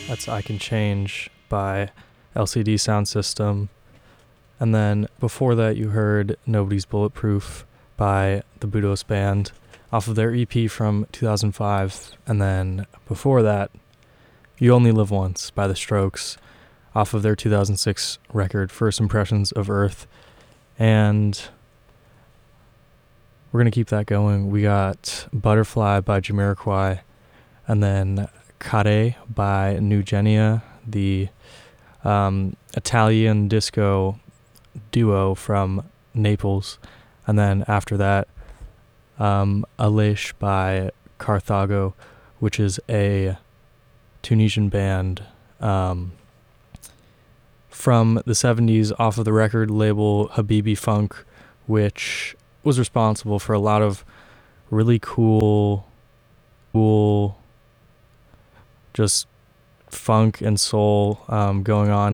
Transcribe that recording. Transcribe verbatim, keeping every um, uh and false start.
That's I Can Change by L C D Sound System. And then before that, you heard Nobody's Bulletproof by the Budos Band off of their E P from two thousand five. And then before that, You Only Live Once by The Strokes off of their two thousand six record, First Impressions of Earth. And we're going to keep that going. We got Butterfly by Jamiroquai, and then Care by Nugenia, the um, Italian disco duo from Naples. And then after that, um, Alish by Carthago, which is a Tunisian band um, from the seventies off of the record label Habibi Funk, which was responsible for a lot of really cool, cool, just funk and soul um, going on